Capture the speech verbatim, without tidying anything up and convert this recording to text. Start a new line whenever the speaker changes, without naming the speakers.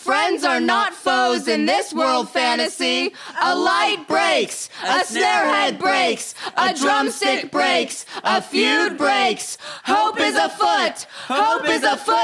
Friends are not foes in this world fantasy. A light breaks, a snare head breaks, a drumstick breaks, a feud breaks. Hope is afoot, hope is afoot.